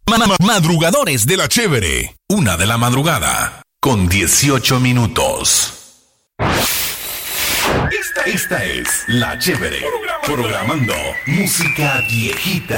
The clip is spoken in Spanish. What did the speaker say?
Madrugadores de la Chévere. 1:00 con 18 minutos. Esta es La Chévere. Programando música viejita.